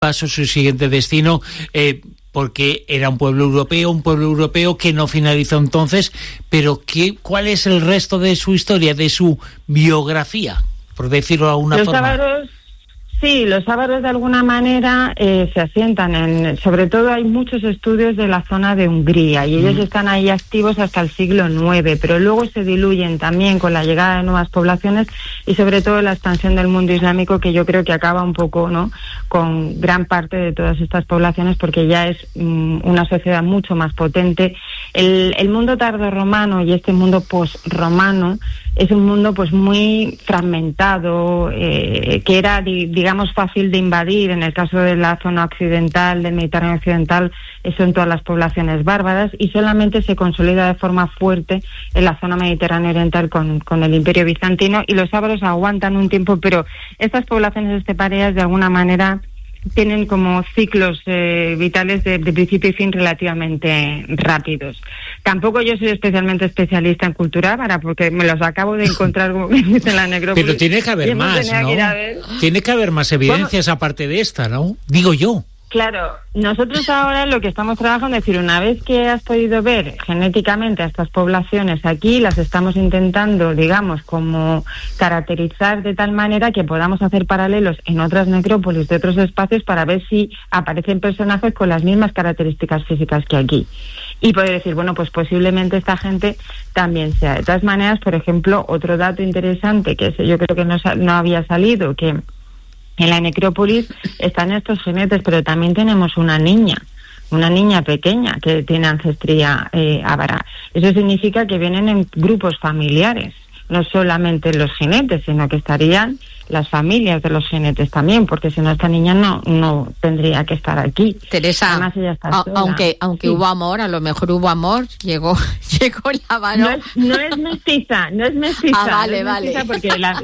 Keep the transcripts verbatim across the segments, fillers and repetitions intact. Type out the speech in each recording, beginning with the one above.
paso, su siguiente destino, eh, porque era un pueblo europeo, un pueblo europeo que no finalizó entonces, pero ¿qué, ¿cuál es el resto de su historia, de su biografía, por decirlo de alguna Los forma? Ávaros, sí, los ávaros de alguna manera eh, se asientan en, sobre todo hay muchos estudios de la zona de Hungría y ellos mm. están ahí activos hasta el siglo nueve, pero luego se diluyen también con la llegada de nuevas poblaciones y sobre todo la expansión del mundo islámico, que yo creo que acaba un poco, ¿no?, con gran parte de todas estas poblaciones, porque ya es mm, una sociedad mucho más potente. El, el mundo tardorromano y este mundo posromano es un mundo pues muy fragmentado, eh, que era, di, digamos, fácil de invadir. En el caso de la zona occidental, del Mediterráneo occidental, son todas las poblaciones bárbaras, y solamente se consolida de forma fuerte en la zona mediterránea oriental con, con el Imperio Bizantino, y los ávaros aguantan un tiempo, pero estas poblaciones estepareas de alguna manera tienen como ciclos eh, vitales de, de principio y fin relativamente rápidos. Tampoco yo soy especialmente especialista en cultura ávara, porque me los acabo de encontrar, como me dice, en la necrópolis. Pero tiene que haber más, ¿no? Que tiene que haber más evidencias, bueno, aparte de esta, ¿no? Digo yo. Claro, nosotros ahora lo que estamos trabajando es decir, una vez que has podido ver genéticamente a estas poblaciones aquí, las estamos intentando, digamos, como caracterizar de tal manera que podamos hacer paralelos en otras necrópolis de otros espacios para ver si aparecen personajes con las mismas características físicas que aquí. Y poder decir, bueno, pues posiblemente esta gente también sea. De todas maneras, por ejemplo, otro dato interesante que yo creo que no, no había salido, que en la necrópolis están estos jinetes, pero también tenemos una niña, una niña pequeña que tiene ancestría eh, ávara. Eso significa que vienen en grupos familiares, no solamente los jinetes, sino que estarían las familias de los jinetes también, porque si no, esta niña no no tendría que estar aquí. Teresa, además ella está a, sola. aunque aunque sí. hubo amor, a lo mejor hubo amor, llegó llegó la mano. No es, no es mestiza, no es mestiza. Ah, vale, no es mestiza vale. Porque la,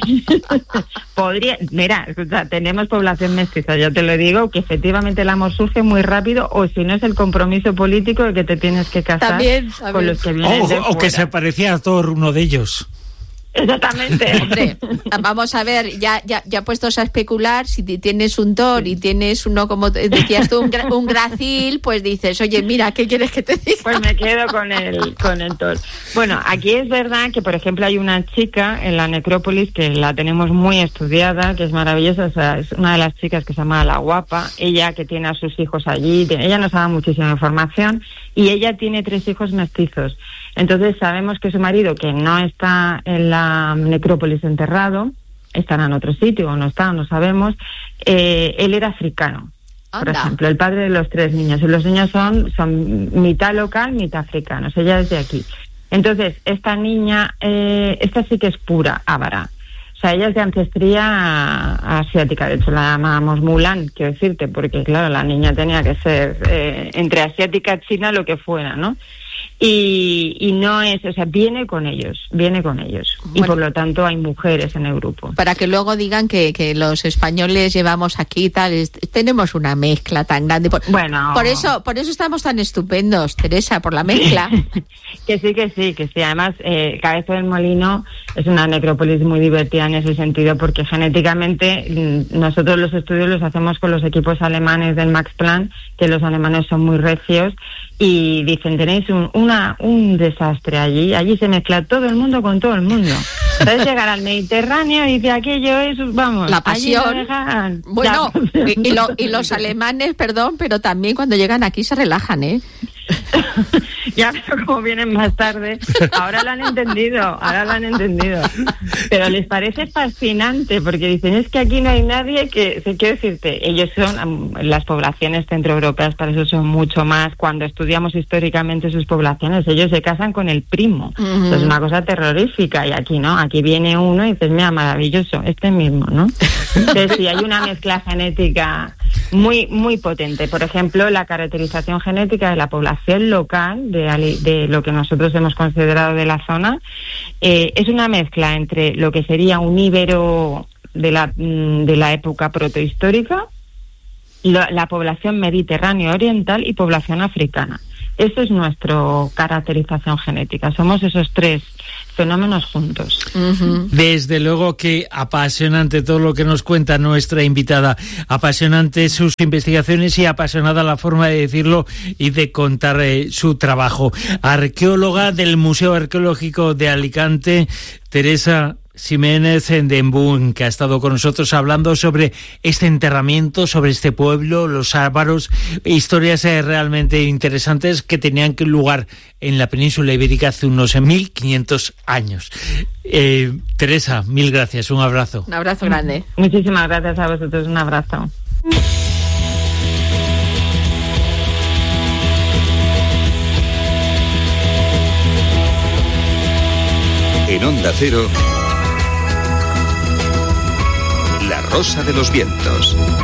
podría, mira, o sea, tenemos población mestiza, yo te lo digo, que efectivamente el amor surge muy rápido, o si no es el compromiso político de que te tienes que casar también, también. con los que vienen o, de o fuera. que se parecía a Thor, uno de ellos. Exactamente. Hombre, vamos a ver, ya, ya, ya puestos a especular, si tienes un Thor y tienes uno, como decías tú, un, gra, un Gracil, pues dices, oye, mira, ¿qué quieres que te diga? Pues me quedo con el, con el Thor. Bueno, aquí es verdad que, por ejemplo, hay una chica en la necrópolis que la tenemos muy estudiada, que es maravillosa, o sea, es una de las chicas que se llama La Guapa, ella que tiene a sus hijos allí, ella nos ha dado muchísima información, y ella tiene tres hijos mestizos. Entonces sabemos que su marido, que no está en la necrópolis enterrado, estará en otro sitio o no está, no sabemos, eh, él era africano. Anda. Por ejemplo, el padre de los tres niños. Y los niños son, son mitad local, mitad africanos. Ella es de aquí. Entonces, esta niña, eh, esta sí que es pura ávara. O sea, ella es de ancestría asiática. De hecho, la llamábamos Mulan, quiero decirte, porque, claro, la niña tenía que ser eh, entre asiática, china, lo que fuera, ¿no? Y, y no es, o sea, viene con ellos, viene con ellos. Bueno, y por lo tanto hay mujeres en el grupo. Para que luego digan que, que los españoles llevamos aquí tal, es, tenemos una mezcla tan grande. Por, bueno. Por eso, por eso estamos tan estupendos, Teresa, por la mezcla. Que sí, que sí, que sí. Además, eh, Cabeza del Molino es una necrópolis muy divertida en ese sentido, porque genéticamente nosotros los estudios los hacemos con los equipos alemanes del Max Planck, que los alemanes son muy recios, y dicen, tenéis un, una, un desastre allí, allí se mezcla todo el mundo con todo el mundo. Entonces llegar al Mediterráneo y dice, aquello es, vamos, la pasión. Dejan, bueno, y, y, lo, y los alemanes, perdón, pero también cuando llegan aquí se relajan, ¿eh? Ya veo cómo vienen más tarde. Ahora lo han entendido, ahora lo han entendido. Pero les parece fascinante porque dicen, es que aquí no hay nadie que, quiero decirte, ellos son, las poblaciones centroeuropeas para eso son mucho más, cuando estudiamos históricamente sus poblaciones, ellos se casan con el primo. Uh-huh. Es una cosa terrorífica, y aquí no, aquí viene uno y dices, mira, maravilloso, este mismo, ¿no? Entonces sí, hay una mezcla genética muy, muy potente. Por ejemplo, la caracterización genética de la población local, de, de lo que nosotros hemos considerado de la zona, eh, es una mezcla entre lo que sería un íbero de la, de la época protohistórica, la, la población mediterránea oriental y población africana. Esa es nuestra caracterización genética, somos esos tres fenómenos juntos. Uh-huh. Desde luego que apasionante todo lo que nos cuenta nuestra invitada, apasionante sus investigaciones y apasionada la forma de decirlo y de contar eh, su trabajo. Arqueóloga del Museo Arqueológico de Alicante, Teresa Ximénez de Embún, que ha estado con nosotros hablando sobre este enterramiento, sobre este pueblo, los Álvaros, historias eh, realmente interesantes que tenían lugar en la península ibérica hace unos mil quinientos años. Eh, Teresa, mil gracias, un abrazo. Un abrazo grande. Muchísimas gracias a vosotros, un abrazo. En Onda Cero, La Rosa de los Vientos.